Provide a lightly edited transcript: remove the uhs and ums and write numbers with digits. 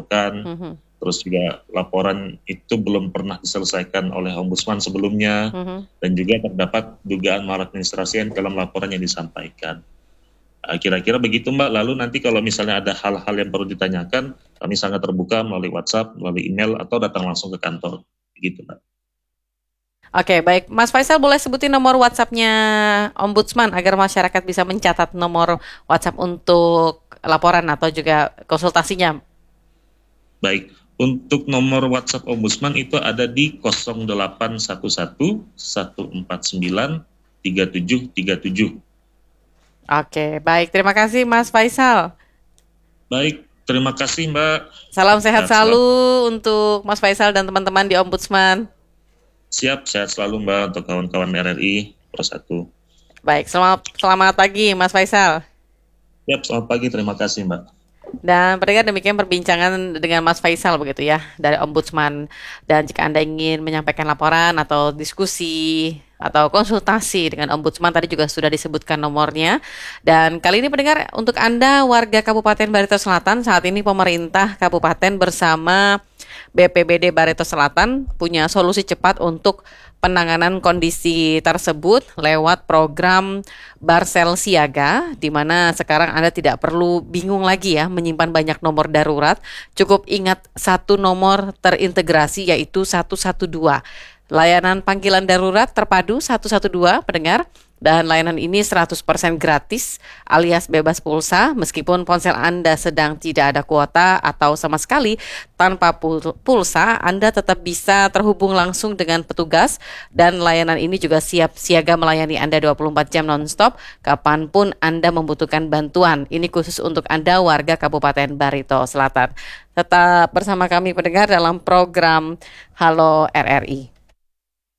dilaporkan, terus juga laporan itu belum pernah diselesaikan oleh Ombudsman sebelumnya, dan juga terdapat dugaan maladministrasi dalam laporan yang disampaikan. Kira-kira begitu Mbak. Lalu nanti kalau misalnya ada hal-hal yang perlu ditanyakan, kami sangat terbuka melalui WhatsApp, melalui email, atau datang langsung ke kantor. Begitu Mbak. Oke, baik. Mas Faisal boleh sebutin nomor WhatsApp-nya Ombudsman agar masyarakat bisa mencatat nomor WhatsApp untuk laporan atau juga konsultasinya. Baik, untuk nomor WhatsApp Ombudsman itu ada di 0811 149 3737. Oke, baik. Terima kasih Mas Faisal. Baik, terima kasih Mbak. Salam sehat Sehat selalu. selalu untuk Mas Faisal dan teman-teman di Ombudsman. Siap, sehat selalu Mbak untuk kawan-kawan RRI Persatu. Baik, selamat pagi Mas Faisal. Siap, selamat pagi, terima kasih Mbak. Dan pendengar, demikian perbincangan dengan Mas Faisal begitu ya dari Ombudsman. Dan jika Anda ingin menyampaikan laporan atau diskusi atau konsultasi dengan Ombudsman, tadi juga sudah disebutkan nomornya. Dan kali ini pendengar, untuk Anda warga Kabupaten Barito Selatan, saat ini pemerintah kabupaten bersama BPBD Barito Selatan punya solusi cepat untuk penanganan kondisi tersebut lewat program Barsel Siaga, di mana sekarang Anda tidak perlu bingung lagi ya menyimpan banyak nomor darurat. Cukup ingat satu nomor terintegrasi, yaitu 112. Layanan panggilan darurat terpadu 112, pendengar. Dan layanan ini 100% gratis alias bebas pulsa, meskipun ponsel Anda sedang tidak ada kuota atau sama sekali tanpa pulsa, Anda tetap bisa terhubung langsung dengan petugas, dan layanan ini juga siap siaga melayani Anda 24 jam non-stop kapanpun Anda membutuhkan bantuan. Ini khusus untuk Anda warga Kabupaten Barito Selatan. Tetap bersama kami pendengar dalam program Halo RRI.